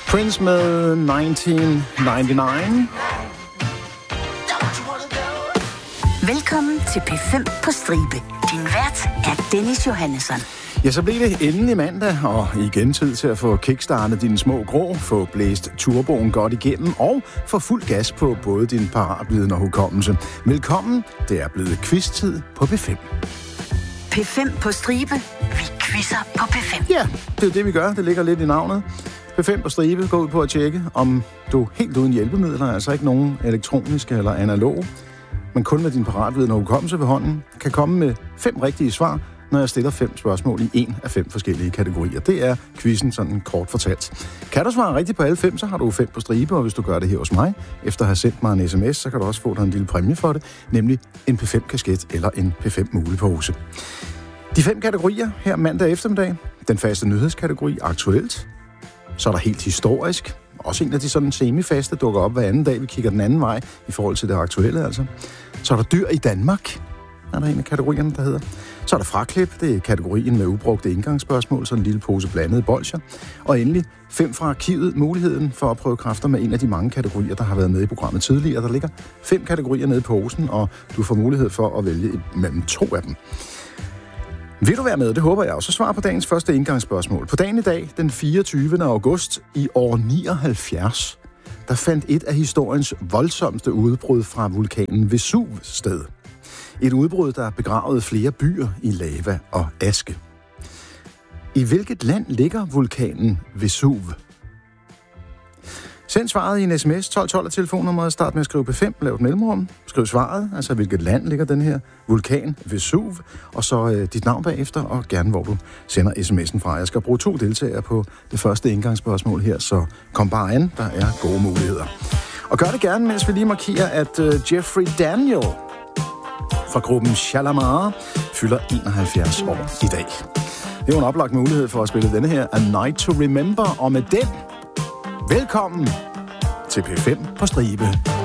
Prince med 1999. Velkommen til P5 på stribe. Din vært er Dennis Johannesson. Ja, så blev det endelig mandag, og igen tid til at få kickstartet dine små grå, få blæst turboen godt igennem og få fuld gas på både din paratviden og hukommelse. Velkommen, det er blevet quiz-tid på P5. P5 på stribe. Vi quizzer på P5. Ja, det er jo det, vi gør. Det ligger lidt i navnet. P5 på stribe går ud på at tjekke, om du helt uden hjælpemidler, altså ikke nogen elektroniske eller analog, men kun med din paratviden og hukommelse ved hånden, kan komme med 5 rigtige svar, når jeg stiller 5 spørgsmål i en af 5 forskellige kategorier. Det er quizzen sådan kort fortalt. Kan du svare rigtigt på alle 5, så har du 5 på stribe, og hvis du gør det her hos mig, efter at have sendt mig en sms, så kan du også få dig en lille præmie for det, nemlig en P5-kasket eller en P5-mulepose. De 5 kategorier her mandag eftermiddag. Den faste nyhedskategori, aktuelt. Så er der helt historisk. Også en af de sådan semifaste dukker op hver anden dag. Vi kigger den anden vej i forhold til det aktuelle, altså. Så er der dyr i Danmark. Er der en af kategorierne, der hedder. Så er der fraklip. Det er kategorien med ubrugte indgangsspørgsmål. Så en lille pose blandede bolsjer. Og endelig 5 fra arkivet. Muligheden for at prøve kræfter med en af de mange kategorier, der har været med i programmet tidligere. Der ligger 5 kategorier nede i posen, og du får mulighed for at vælge mellem 2 af dem. Vil du være med? Det håber jeg. Og så svar på dagens første indgangsspørgsmål. På dagen i dag, den 24. august i år 79, der fandt et af historiens voldsomste udbrud fra vulkanen Vesuv sted. Et udbrud, der begravede flere byer i lava og aske. I hvilket land ligger vulkanen Vesuv? Send svaret i en sms, 1212 af telefonnummeret, start med at skrive P5, lav et mellemrum, skriv svaret, altså hvilket land ligger den her vulkan Vesuv, og så dit navn bagefter, og gerne hvor du sender sms'en fra. Jeg skal bruge 2 deltagere på det første indgangsspørgsmål her, så kom bare an, der er gode muligheder. Og gør det gerne, mens vi lige markerer, at Jeffrey Daniel fra gruppen Shalamar fylder 71 år i dag. Det er jo en oplagt mulighed for at spille denne her A Night to Remember, og med den velkommen til P5 på stribe.